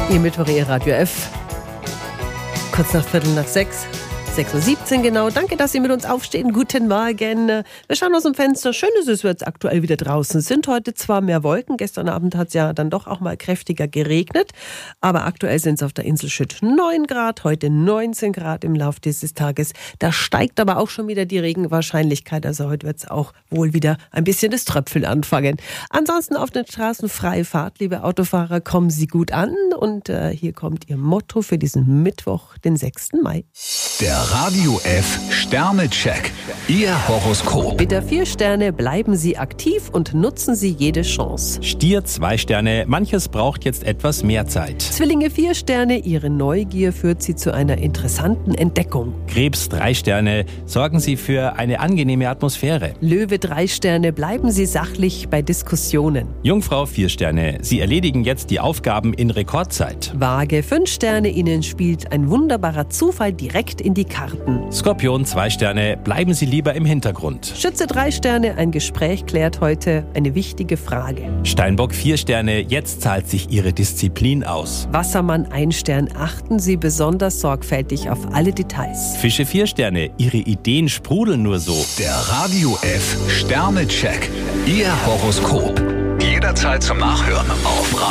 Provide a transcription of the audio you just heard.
Ihr Mittwoch, Ihr Radio F. Kurz nach 6:15, 6:17 Uhr genau. Danke, dass Sie mit uns aufstehen. Guten Morgen. Wir schauen aus dem Fenster. Schön ist es, jetzt aktuell wieder draußen sind. Heute zwar mehr Wolken. Gestern Abend hat es ja dann doch auch mal kräftiger geregnet. Aber aktuell sind es auf der Insel Schütt 9 Grad. Heute 19 Grad im Laufe dieses Tages. Da steigt aber auch schon wieder die Regenwahrscheinlichkeit. Also heute wird es auch wohl wieder ein bisschen das Tröpfeln anfangen. Ansonsten auf den Straßen freie Fahrt. Liebe Autofahrer, kommen Sie gut an. Und hier kommt Ihr Motto für diesen Mittwoch, den 6. Mai. Der Radio F Sternecheck. Ihr Horoskop. Widder 4 Sterne, bleiben Sie aktiv und nutzen Sie jede Chance. Stier 2 Sterne, manches braucht jetzt etwas mehr Zeit. Zwillinge 4 Sterne, Ihre Neugier führt Sie zu einer interessanten Entdeckung. Krebs 3 Sterne, sorgen Sie für eine angenehme Atmosphäre. Löwe 3 Sterne, bleiben Sie sachlich bei Diskussionen. Jungfrau 4 Sterne, Sie erledigen jetzt die Aufgaben in Rekordzeit. Waage 5 Sterne, Ihnen spielt ein wunderbarer Zufall direkt in die Karten. Skorpion 2 Sterne, bleiben Sie lieber im Hintergrund. Schütze 3 Sterne, ein Gespräch klärt heute eine wichtige Frage. Steinbock 4 Sterne, jetzt zahlt sich Ihre Disziplin aus. Wassermann 1 Stern, achten Sie besonders sorgfältig auf alle Details. Fische 4 Sterne, Ihre Ideen sprudeln nur so. Der Radio F Sternecheck. Ihr Horoskop. Jederzeit zum Nachhören auf